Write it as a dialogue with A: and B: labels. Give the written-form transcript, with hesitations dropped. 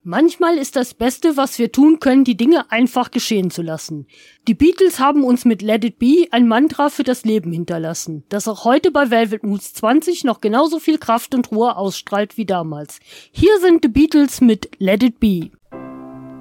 A: Manchmal ist das Beste, was wir tun können, die Dinge einfach geschehen zu lassen. Die Beatles haben uns mit Let It Be ein Mantra für das Leben hinterlassen, das auch heute bei Velvet Moods 20 noch genauso viel Kraft und Ruhe ausstrahlt wie damals. Hier sind die Beatles mit Let It Be.